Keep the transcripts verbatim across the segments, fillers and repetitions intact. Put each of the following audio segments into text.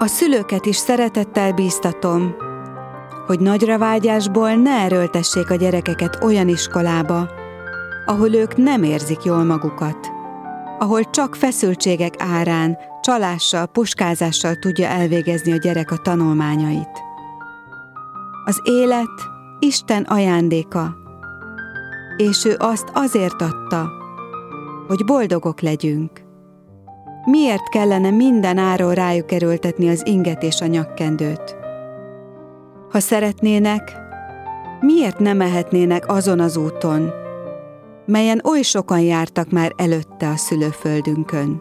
A szülőket is szeretettel bíztatom, hogy nagyra vágyásból ne erőltessék a gyerekeket olyan iskolába, ahol ők nem érzik jól magukat, ahol csak feszültségek árán, csalással, puskázással tudja elvégezni a gyerek a tanulmányait. Az élet Isten ajándéka, és ő azt azért adta, hogy boldogok legyünk. Miért kellene minden áron rájuk erőltetni az inget és a nyakkendőt? Ha szeretnének, miért nem mehetnének azon az úton, melyen oly sokan jártak már előtte a szülőföldünkön?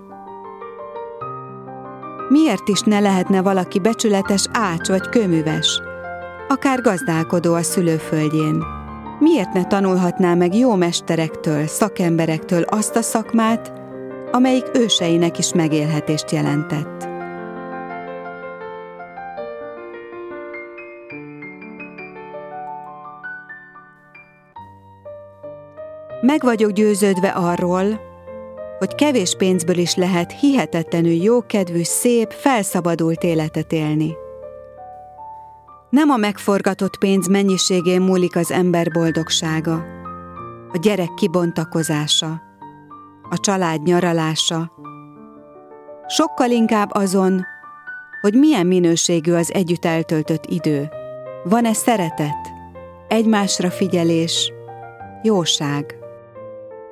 Miért is ne lehetne valaki becsületes ács vagy kőműves, akár gazdálkodó a szülőföldjén? Miért ne tanulhatná meg jó mesterektől, szakemberektől azt a szakmát, amelyik őseinek is megélhetést jelentett? Meg vagyok győződve arról, hogy kevés pénzből is lehet hihetetlenül jókedvű, szép, felszabadult életet élni. Nem a megforgatott pénz mennyiségén múlik az ember boldogsága, a gyerek kibontakozása, a család nyaralása. Sokkal inkább azon, hogy milyen minőségű az együtt eltöltött idő. Van-e szeretet, egymásra figyelés, jóság?